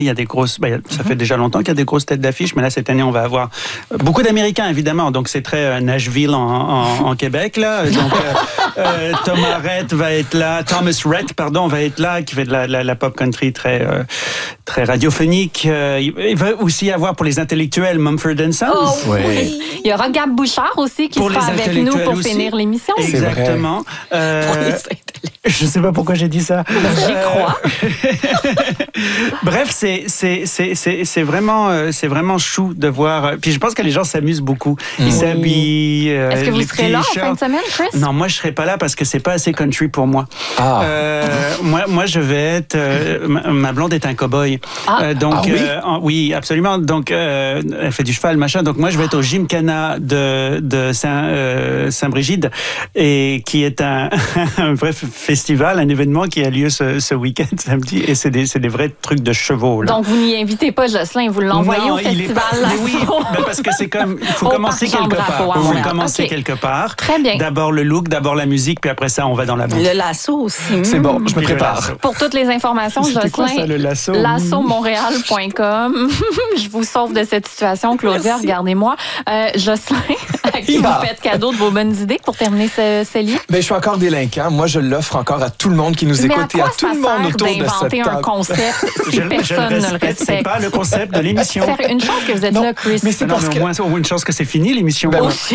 Il y a des grosses, ça fait déjà longtemps qu'il y a des grosses têtes d'affiche, mais là cette année on va avoir beaucoup d'Américains évidemment, donc c'est très Nashville en Québec là. Donc Thomas Rhett va être là, Thomas Rhett pardon va être là, qui fait de la pop country très radiophonique. Il va aussi y avoir pour les intellectuels Mumford & Sons. Oh, oui. Il y aura Gab Bouchard aussi qui sera avec nous pour finir l'émission. Exactement. Je sais pas pourquoi j'ai dit ça. J'y crois. Bref, c'est vraiment chou de voir. Puis je pense que les gens s'amusent beaucoup. Ils s'habillent. Est-ce que vous serez là en fin de semaine, Chris? Non, moi je serai pas là parce que c'est pas assez country pour moi. Moi je vais être. Ma blonde est un cow-boy. Oui, absolument. Donc elle fait du cheval, machin. Donc moi je vais être au Gymkhana de Saint-Brigide et qui est un vrai festival, un événement qui a lieu ce week-end samedi et c'est des vrais trucs de chevaux. Là. Donc vous n'y invitez pas Jocelyn, vous l'envoyez au festival Lasso. Oui, parce que c'est comme il faut commencer quelque part. Il faut commencer quelque part. Très bien. D'abord le look, d'abord la musique, puis après ça on va dans la bouffe. Le lasso aussi. C'est bon, je me prépare. Pour toutes les informations, Jocelyn, quoi ça, le lasso? lassomontréal.com. Je vous sauve de cette situation, Claudia, regardez-moi. Jocelyn, à qui vous faites cadeau de vos bonnes idées pour terminer ce lien? Je suis encore délinquant. Moi, je l'offre encore à tout le monde qui nous écoute et à tout le monde autour de cette table. D'inventer un concept si personne ne le respecte. C'est pas le concept de l'émission. Une chance que vous êtes là, Chris. Mais c'est parce que... au moins une chance que c'est fini l'émission.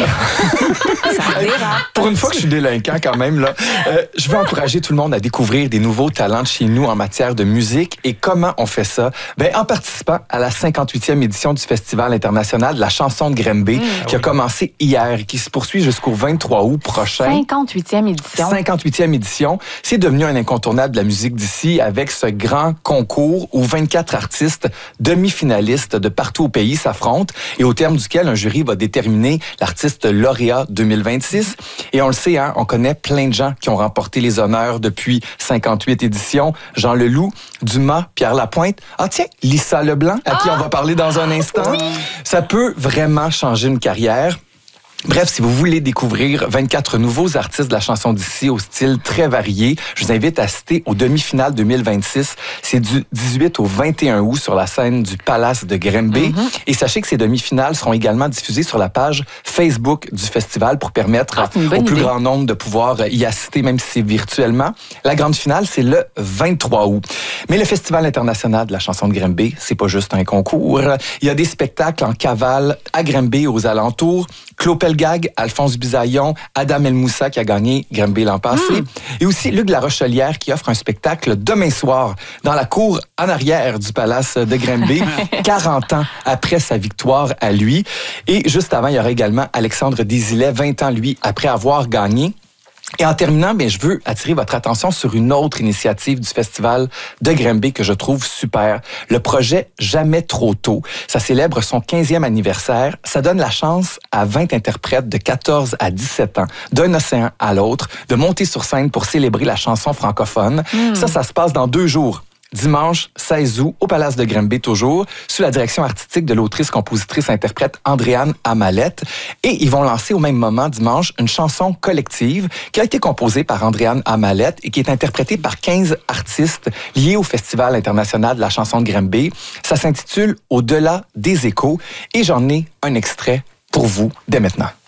Pour une fois que je suis délinquant quand même, là, je veux encourager tout le monde à découvrir des nouveaux talents de chez nous en matière de musique. Et comment on fait ça? En participant à la 58e édition du Festival international de la chanson de Granby, qui a commencé hier et qui se poursuit jusqu'au 23 août prochain. 58e édition. 58e édition. C'est devenu un incontournable de la musique d'ici avec ce grand concours où 24 artistes demi-finalistes de partout au pays s'affrontent et au terme duquel un jury va déterminer l'artiste lauréat 2026. Et on le sait, on connaît plein de gens qui ont remporté les honneurs depuis 58 éditions. Jean Leloup, Dumas, Pierre Lapointe. Tiens, Lisa Leblanc, à qui on va parler dans un instant. Oui. Ça peut vraiment changer une carrière. Bref, si vous voulez découvrir 24 nouveaux artistes de la chanson d'ici au style très varié, je vous invite à assister aux demi-finales 2026. C'est du 18 au 21 août sur la scène du Palace de Granby. Et sachez que ces demi-finales seront également diffusées sur la page Facebook du festival pour permettre au plus grand nombre de pouvoir y assister, même si c'est virtuellement. La grande finale, c'est le 23 août. Mais le Festival international de la chanson de Granby, c'est pas juste un concours. Il y a des spectacles en cavale à Granby et aux alentours. Claude Pelgag, Alphonse Bisaillon, Adam El Moussa qui a gagné Granby l'an passé. Et aussi Luc Larochelière qui offre un spectacle demain soir dans la cour en arrière du Palace de Granby, 40 ans après sa victoire à lui. Et juste avant, il y aura également Alexandre Désilet, 20 ans lui, après avoir gagné. Et en terminant, je veux attirer votre attention sur une autre initiative du Festival de Granby que je trouve super. Le projet Jamais trop tôt. Ça célèbre son 15e anniversaire. Ça donne la chance à 20 interprètes de 14 à 17 ans, d'un océan à l'autre, de monter sur scène pour célébrer la chanson francophone. Ça se passe dans 2 jours. Dimanche 16 août, au Palace de Granby toujours, sous la direction artistique de l'autrice, compositrice, interprète Andréane Amalette. Et ils vont lancer au même moment, dimanche, une chanson collective qui a été composée par Andréane Amalette et qui est interprétée par 15 artistes liés au Festival international de la chanson de Granby. Ça s'intitule « Au-delà des échos » et j'en ai un extrait pour vous dès maintenant.